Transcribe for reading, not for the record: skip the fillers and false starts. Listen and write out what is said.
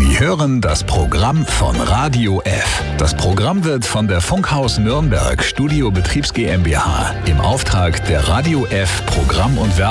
Sie hören das Programm von Radio F. Das Programm wird von der Funkhaus Nürnberg Studio Betriebs GmbH im Auftrag der Radio F Programm- und